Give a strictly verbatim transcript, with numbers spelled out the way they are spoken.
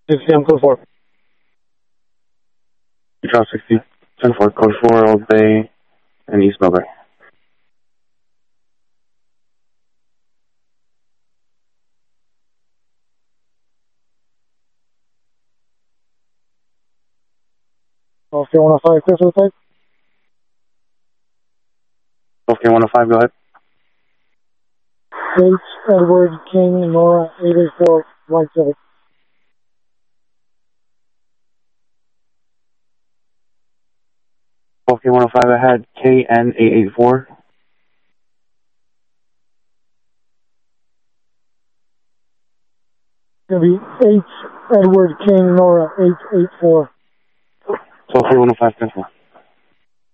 sixty, I'm code four. Control sixty, ten four, code four, Old Bay, and East Millbrae. Okay, one oh five, clear for the type. Okay, one oh five, go ahead. H. Edward King, Nora, eight eight four, White Civic. Okay, one oh five, ahead, K N eight eight four. It's going to be H. Edward King, Nora, eight eight four. Okay, one oh five, ten four.